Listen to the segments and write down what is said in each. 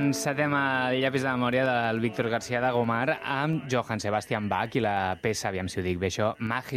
Encetem el llapis de memòria del Víctor García de Gomar amb Johann Sebastian Bach i la peça, aviam si ho dic bé això,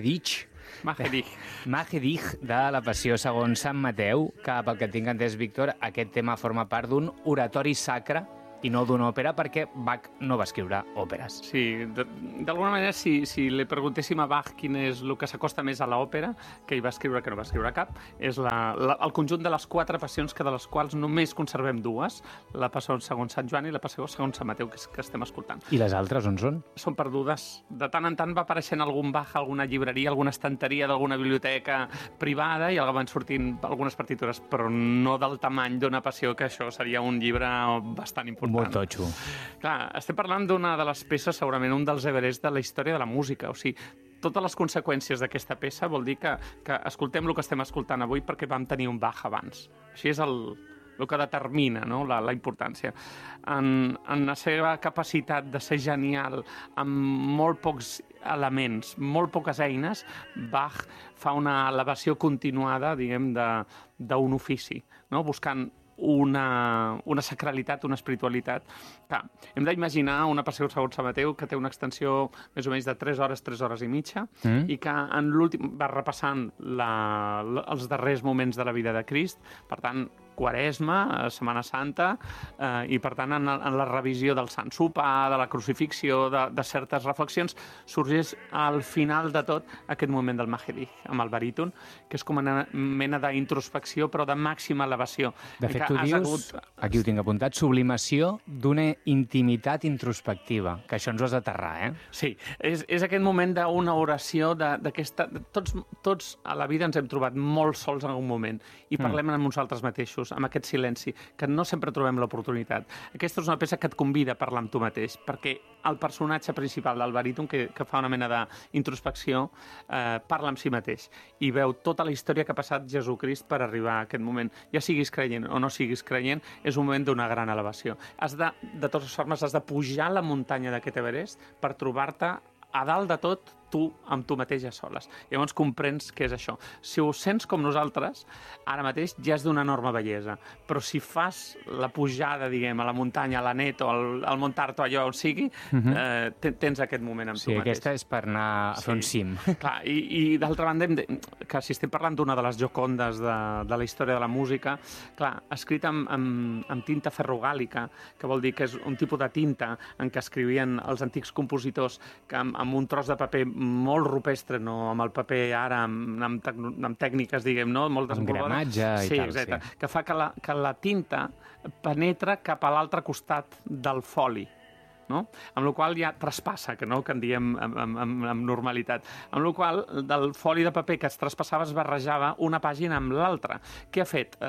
Magedich de la Passió segons Sant Mateu, que pel que tinc entès, Víctor, aquest tema forma part d'un oratori sacre i no d'una òpera, perquè Bach no va escriure òperes. Sí, d'alguna manera, si li preguntéssim a Bach quin és el que s'acosta més a l'òpera, que hi va escriure, que no va escriure cap, és el conjunt de les 4 passions, que de les quals només conservem 2, la Passió segons Sant Joan i la Passió segons Sant Mateu, que estem escoltant. I les altres on són? Són perdudes. De tant en tant va apareixent algun Bach, alguna llibreria, alguna estanteria d'alguna biblioteca privada, i van sortint algunes partitures, però no del tamany d'una passió, que això seria un llibre bastant important. Molt totxo. Clar, estem parlant d'una de les peces, segurament un dels Everest de la història de la música. O sigui, totes les conseqüències d'aquesta peça vol dir que escoltem el que estem escoltant avui perquè vam tenir un Bach abans. Així és el que determina, no? la importància. En la seva capacitat de ser genial amb molt pocs elements, molt poques eines, Bach fa una elevació continuada, diguem, d'un ofici, no? Buscant una sacralitat, una espiritualitat. Clar, hem d'imaginar una Passió segons Sant Mateu que té una extensió més o menys de 3 hores, 3 hores i mitja, i que en l'últim va repassant els darrers moments de la vida de Crist, per tant, Quaresma, Setmana Santa, i per tant en la revisió del Sant Sopar, de la crucifixió, de certes reflexions, sorgeix al final de tot aquest moment del Magedich, amb el baríton, que és com una mena d'introspecció, però de màxima elevació. De fet, tu dius, aquí ho tinc apuntat, sublimació d'una intimitat introspectiva, que això ens ho has d'aterrar, eh? Sí, és aquest moment d'una oració d'aquesta... Tots a la vida ens hem trobat molt sols en algun moment i parlem amb nosaltres mateixos, amb aquest silenci, que no sempre trobem l'oportunitat. Aquesta és una peça que et convida a parlar amb tu mateix, perquè el personatge principal del baríton, que fa una mena d'introspecció, parla amb si mateix i veu tota la història que ha passat Jesucrist per arribar a aquest moment. Ja siguis creient o no siguis creient, és un moment d'una gran elevació. De totes formes, has de pujar la muntanya d'aquest Everest per trobar-te a dalt de tot, tu amb tu mateix a soles. Llavors comprens què és això. Si ho sents com nosaltres, ara mateix ja és d'una enorme bellesa. Però si fas la pujada, diguem, a la muntanya, a la Net o al Montarto, allò on sigui, tens aquest moment amb tu mateix. Sí, aquesta és per anar a fer un cim. Clar, i d'altra banda, que si estem parlant d'una de les Giocondes de la història de la música, clar, escrit amb tinta ferrogàlica, que vol dir que és un tipus de tinta en què escrivien els antics compositors, que amb un tros de paper molt rupestre, no amb el paper ara, amb tècniques, diguem, no? Molt desenvolupades. Amb gramatge i tal, exacte, sí. Que fa que la tinta penetra cap a l'altre costat del foli, no? Amb la qual ja traspassa, que en diem amb normalitat. Amb la qual del foli de paper que es traspassava es barrejava una pàgina amb l'altra. Què ha fet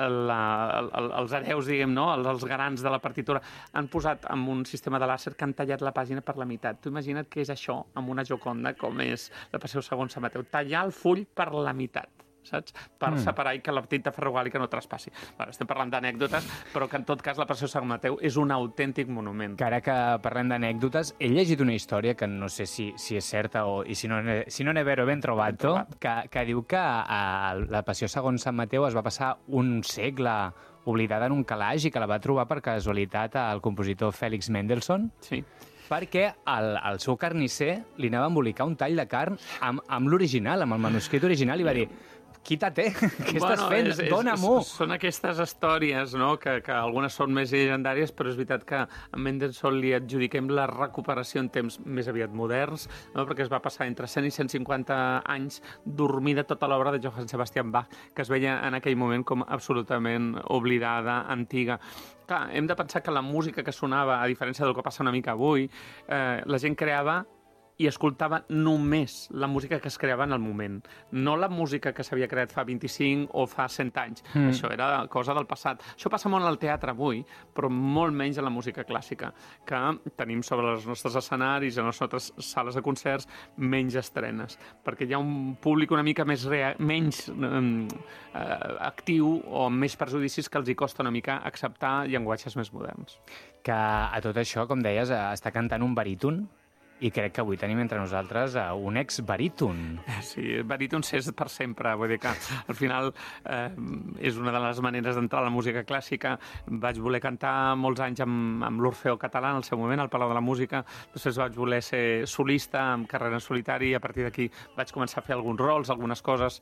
els hereus, diguem, no? Els garants de la partitura han posat amb un sistema de làser que han tallat la pàgina per la meitat. Tu imagina't què és això amb una Gioconda com és la Passió segons Sant Mateu. Tallar el full per la meitat, saps? Per separar i que la tinta ferrogàlica no traspassi. Estem parlant d'anècdotes, però que en tot cas la Passió Sant Mateu és un autèntic monument. Que ara que parlem d'anècdotes, he llegit una història que no sé si és certa i si no n'he vero ben trobat, que diu que la Passió segons Sant Mateu es va passar un segle oblidada en un calaix i que la va trobar per casualitat al compositor Félix Mendelssohn. Sí. Perquè el seu carnisser li anava a embolicar un tall de carn amb l'original, amb el manuscrit original, i va dir: quítate, què estàs fent? Dóna-m'ho! Són aquestes històries, no?, que algunes són més llegendàries, però és veritat que a Mendelssohn li adjudiquem la recuperació en temps més aviat moderns, no?, perquè es va passar entre 100 i 150 anys dormida tota l'obra de Johann Sebastian Bach, que es veia en aquell moment com absolutament oblidada, antiga. Clar, hem de pensar que la música que sonava, a diferència del que passa una mica avui, la gent creava i escoltava només la música que es creava en el moment, no la música que s'havia creat fa 25 o fa 100 anys. Això era cosa del passat. Això passa molt al teatre avui, però molt menys a la música clàssica, que tenim sobre els nostres escenaris, a les nostres sales de concerts, menys estrenes, perquè hi ha un públic una mica menys actiu o amb més prejudicis que els hi costa una mica acceptar llenguatges més moderns. Que a tot això, com deies, està cantant un baríton, I crec que avui tenim entre nosaltres un ex-baríton. Sí, baríton és per sempre. Vull dir que al final és una de les maneres d'entrar a la música clàssica. Vaig voler cantar molts anys amb l'Orfeó Català en el seu moment, al Palau de la Música. Després vaig voler ser solista, amb carrera en solitari, i a partir d'aquí vaig començar a fer alguns rols, algunes coses.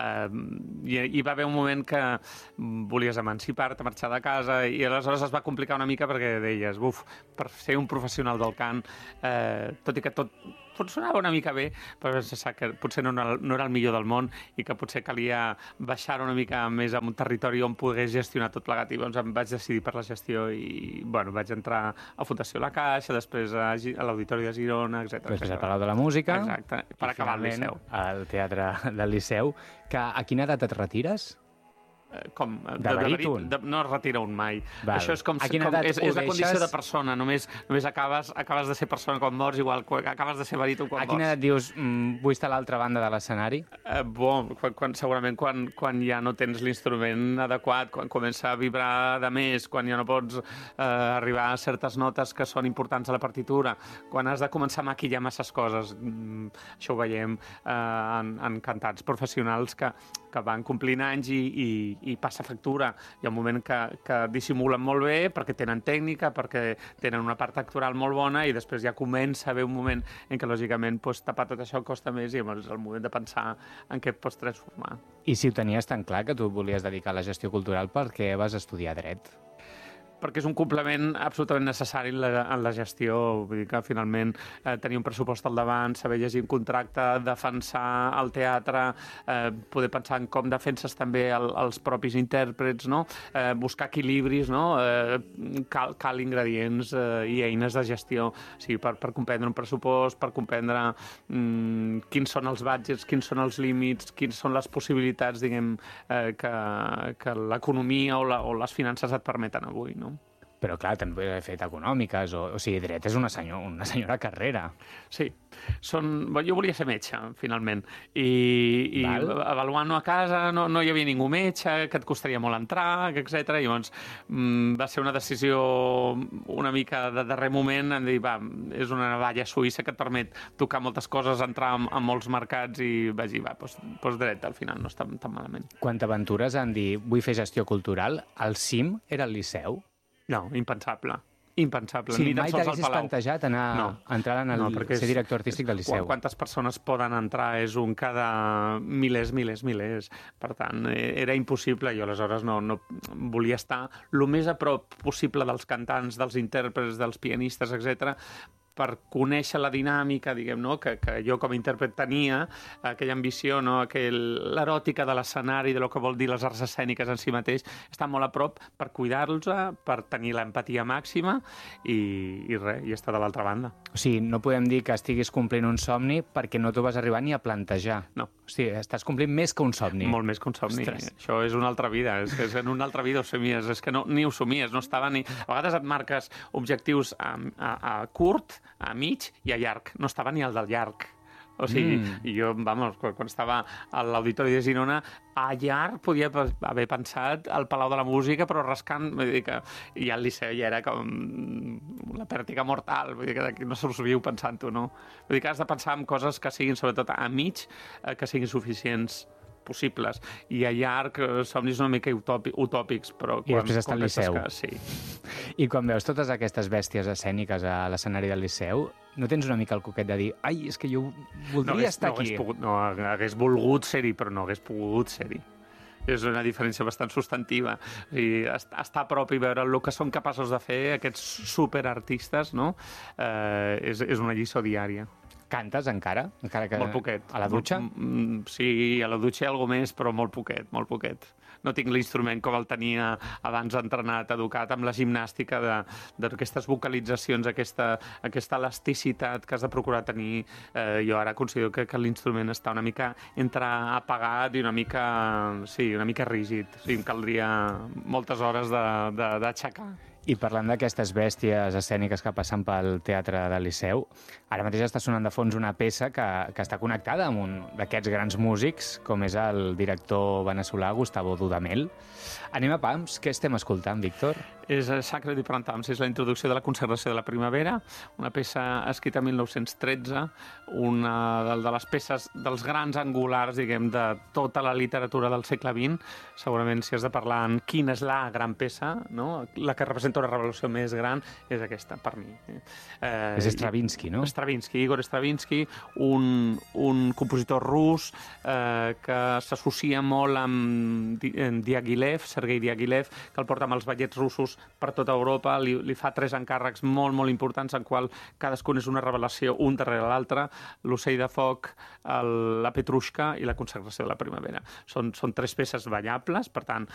I va haver un moment que volies emancipar-te, marxar de casa, i aleshores es va complicar una mica perquè deies, per ser un professional del cant, tot i que tot funcionava una mica bé, però vaig pensar que potser no era el millor del món i que potser calia baixar una mica més a un territori on pogués gestionar tot plegat. I doncs em vaig decidir per la gestió i vaig entrar a Fundació La Caixa, després a l'Auditori de Girona, etc. Després al Palau de la Música. Exacte, per acabar al Liceu. Al Teatre del Liceu. A quina edat et retires? Com? De baríton. No es retira un mai. Val. Això és és la condició de persona. Només acabes de ser persona quan mors, igual acabes de ser baríton quan mors. A quina edat dius, vull estar a l'altra banda de l'escenari? Segurament quan ja no tens l'instrument adequat, quan comença a vibrar de més, quan ja no pots arribar a certes notes que són importants a la partitura, quan has de començar a maquillar masses coses. Això ho veiem en cantants professionals que van complint anys i passa factura. Hi ha un moment que dissimulen molt bé perquè tenen tècnica, perquè tenen una part actoral molt bona, i després ja comença a haver un moment en què, lògicament, tapar tot això costa més i és el moment de pensar en què et pots transformar. I si ho tenies tan clar que tu volies dedicar a la gestió cultural, per què vas estudiar dret? Perquè és un complement absolutament necessari en la gestió. Vull dir que, finalment, tenir un pressupost al davant, saber llegir un contracte, defensar el teatre, poder pensar en com defenses també els propis intèrprets, no? Buscar equilibris, no? Cal ingredients i eines de gestió, per comprendre un pressupost, per comprendre quins són els budgets, quins són els límits, quins són les possibilitats, diguem, que l'economia o les finances et permeten avui, no? Però, clar, també he fet econòmiques, o sigui, dret és una senyora carrera. Sí. Jo volia ser metge, finalment, i avaluant-ho a casa no hi havia ningú metge, que et costaria molt entrar, etc. I llavors va ser una decisió una mica de darrer moment, en dir, és una navalla suïssa que et permet tocar moltes coses, entrar en molts mercats, i vaig dir, doncs dret, al final no està tan malament. Quan t'aventures en dir, vull fer gestió cultural, el cim era el Liceu? No, impensable. Impensable. Sí, mai t'haguessis plantejat entrar ser director artístic del Liceu. Quantes persones poden entrar? És un cada milers. Per tant, era impossible. Jo aleshores no volia estar el més a prop possible dels cantants, dels intèrprets, dels pianistes, etc., per conèixer la dinàmica, diguem, no? que jo com a intèrpret tenia, aquella ambició, no? L'eròtica de l'escenari, de lo que vol dir les arts escèniques en si mateix, està molt a prop per cuidar-los, per tenir l'empatia màxima i estar de l'altra banda. O sigui, no podem dir que estiguis complint un somni perquè no t'ho vas arribar ni a plantejar. No. O sigui, estàs complint més que un somni. Molt més que un somni. Ostres. Això és una altra vida. És en una altra vida ho somies. És que ni ho somies, no estava ni... A vegades et marques objectius a curt, a mig i a llarg. No estava ni al del llarg. O sigui, jo, quan estava a l'Auditori de Girona, a llarg podia haver pensat al Palau de la Música, però rascant, vull dir que ja al Liceu ja era com la pèrtiga mortal, vull dir que no s'ho viu pensant-ho, no? Vull dir que has de pensar en coses que siguin, sobretot a mig, que siguin suficients possibles. I a llarg, somnis una mica utòpics, però... I després està al Liceu. Sí. I quan veus totes aquestes bèsties escèniques a l'escenari del Liceu, no tens una mica el coquet de dir, ai, és que jo voldria estar aquí? Hagués volgut ser-hi, però no hagués pogut ser-hi. És una diferència bastant substantiva. O sigui, estar a prop i veure el que són capaços de fer aquests superartistes, no? És una lliçó diària. Cantes encara? Encara que... Molt poquet. A la dutxa? Sí, a la dutxa alguna més, però molt poquet, molt poquet. No tinc l'instrument com el tenia abans entrenat, educat, amb la gimnàstica d'aquestes vocalitzacions, aquesta elasticitat que has de procurar tenir. Jo ara considero que l'instrument està una mica entre apagat i una mica rígid. O sigui, em caldria moltes hores d'aixecar. I parlant d'aquestes bèsties escèniques que passen pel Teatre del Liceu, ara mateix està sonant de fons una peça que està connectada amb un d'aquests grans músics, com és el director veneçolà Gustavo Dudamel. Anem a pams, què estem escoltant, Víctor? És Sacre di Printemps, és la introducció de la consagració de la primavera, una peça escrita en 1913, una de les peces dels grans angulars, diguem, de tota la literatura del segle XX. Segurament, si has de parlar en quina és la gran peça, no? La que representa una revolució més gran, és aquesta, per mi. És Stravinsky, no? Stravinsky, Igor Stravinsky, un compositor rus que s'associa molt amb Diaghilev, Sergei Diaghilev, que el porta amb els ballets russos per tota Europa, li fa 3 encàrrecs molt, molt importants, en qual cadascun és una revelació un darrere l'altre: l'Ocell de foc, la Petrushka i la consagració de la primavera. Són 3 peces ballables, per tant,